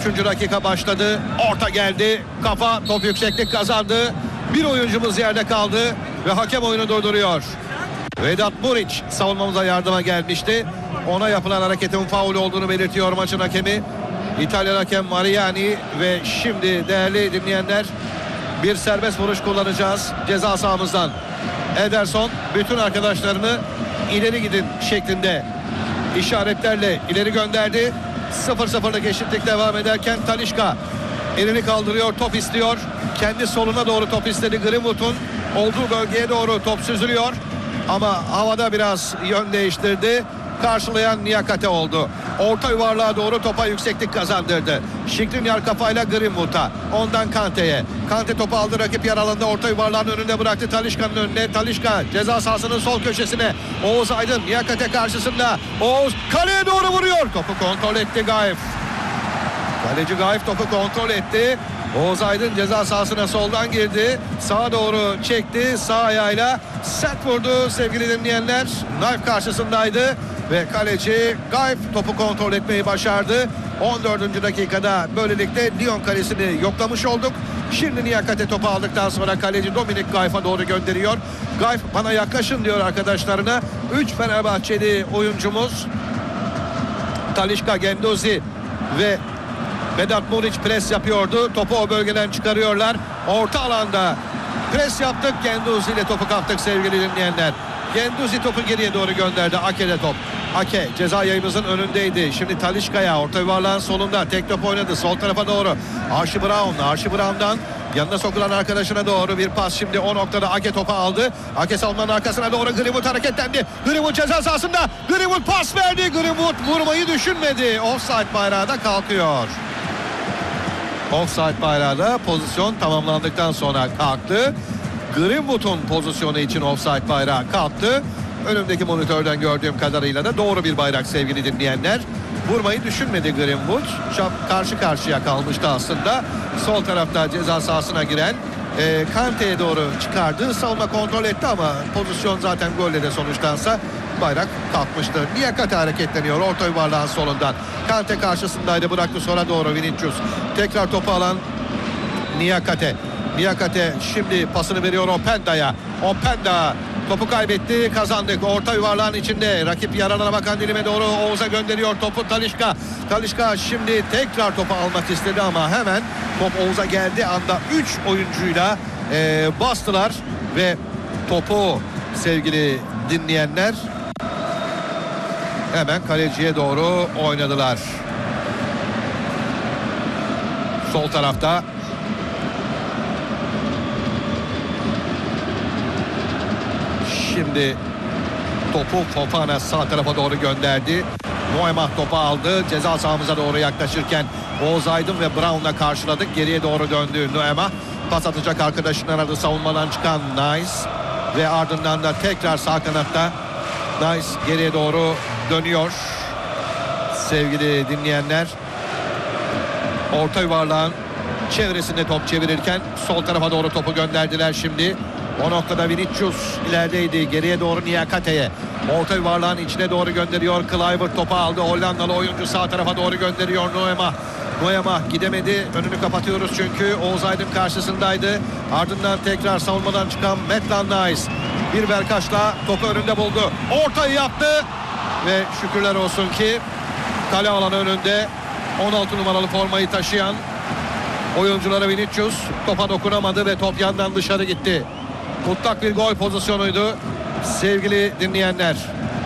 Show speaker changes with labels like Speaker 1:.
Speaker 1: 53. dakika başladı. Orta geldi. Kafa, top yükseklik kazandı. Bir oyuncumuz yerde kaldı ve hakem oyunu durduruyor. Vedat Muriç savunmamıza yardıma gelmişti. Ona yapılan hareketin faul olduğunu belirtiyor maçın hakemi. İtalyan hakem Mariani ve şimdi değerli dinleyenler bir serbest vuruş kullanacağız ceza sahamızdan. Ederson bütün arkadaşlarını ileri gidin şeklinde işaretlerle ileri gönderdi. 0-0'lık eşitlik devam ederken Talisca elini kaldırıyor, top istiyor. Kendi soluna doğru top istedi. Greenwood'un olduğu bölgeye doğru top süzülüyor. Ama havada biraz yön değiştirdi. Karşılayan Niakate oldu. Orta yuvarlığa doğru topa yükseklik kazandırdı. Skriniar kafayla Greenwood'a. Ondan Kante'ye. Kante topu aldı, rakip yer alanında orta yuvarlağın önünde bıraktı. Talisca'nın önüne. Talisca ceza sahasının sol köşesine. Oğuz Aydın Niakate karşısında. Oğuz kaleye doğru vuruyor. Topu kontrol etti Gaif. Kaleci Gaif topu kontrol etti. Oğuz Aydın ceza sahasına soldan girdi. Sağa doğru çekti. Sağ ayağıyla sert vurdu sevgili dinleyenler. Naif karşısındaydı ve kaleci Gaif topu kontrol etmeyi başardı. 14. dakikada böylelikle Lyon kalesini yoklamış olduk. Şimdi Niakate topu aldıktan sonra kaleci Dominik Gaif'a doğru gönderiyor. Gaif bana yaklaşın diyor arkadaşlarına. 3 Fenerbahçeli oyuncumuz Talisca, Guendouzi ve Vedat Muriç pres yapıyordu. Topu o bölgeden çıkarıyorlar. Orta alanda pres yaptık. Guendouzi ile topu kaptık sevgili dinleyenler. Guendouzi topu geriye doğru gönderdi. Ake'de top. Ake ceza yayımızın önündeydi. Şimdi Talisca'ya orta yuvarlağın solunda tek top oynadı. Sol tarafa doğru. Archie Brown. Archie Brown'dan yanına sokulan arkadaşına doğru bir pas. Şimdi o noktada Ake topu aldı. Ake savunmanın arkasına doğru Greenwood hareketlendi. Greenwood ceza sahasında. Greenwood pas verdi. Greenwood vurmayı düşünmedi. Offside bayrağı da kalkıyor. Offside bayrağı da pozisyon tamamlandıktan sonra kalktı. Greenwood'un pozisyonu için offside bayrağı kalktı. Önümdeki monitörden gördüğüm kadarıyla da doğru bir bayrak sevgili dinleyenler. Vurmayı düşünmedi Greenwood. Karşı karşıya kalmıştı aslında. Sol tarafta ceza sahasına giren Kante'ye doğru çıkardı. Savunma kontrol etti ama pozisyon zaten golle de sonuçlansa bayrak kalkmıştı. Niakate hareketleniyor orta yuvarlağın solundan. Kante karşısındaydı, bıraktı sonra doğru Vinicius. Tekrar topu alan Niakate. Niakate şimdi pasını veriyor Openda'ya. Openda topu kaybetti, kazandık. Orta yuvarlağın içinde rakip yaralana bakan dilime doğru Oğuz'a gönderiyor topu Talisca. Talisca şimdi tekrar topu almak istedi ama hemen top Oğuz'a geldiği anda 3 oyuncuyla bastılar ve topu sevgili dinleyenler hemen kaleciye doğru oynadılar. Sol tarafta şimdi topu Fofana sağ tarafa doğru gönderdi. Noemah topu aldı. Ceza sahamıza doğru yaklaşırken Oğuz Aydın ve Brown'la karşıladık. Geriye doğru döndü Noemah. Pas atacak arkadaşını aradı. Savunmadan çıkan Nice. Ve ardından da tekrar sağ kanatta Nice geriye doğru dönüyor. Sevgili dinleyenler. Orta yuvarlağın çevresinde top çevirirken sol tarafa doğru topu gönderdiler şimdi. O noktada Vinicius ilerideydi. Geriye doğru Niakate'ye. Orta yuvarlağın içine doğru gönderiyor. Kluivert topu aldı. Hollandalı oyuncu sağ tarafa doğru gönderiyor Noemah. Noemah gidemedi. Önünü kapatıyoruz çünkü Oğuz Aydın karşısındaydı. Ardından tekrar savunmadan çıkan Maitland-Nice. Bir Berkaç'la topu önünde buldu. Ortayı yaptı. Ve şükürler olsun ki kale alanı önünde 16 numaralı formayı taşıyan oyunculara Vinicius topa dokunamadı ve top yandan dışarı gitti. Mutlak bir gol pozisyonuydu sevgili dinleyenler.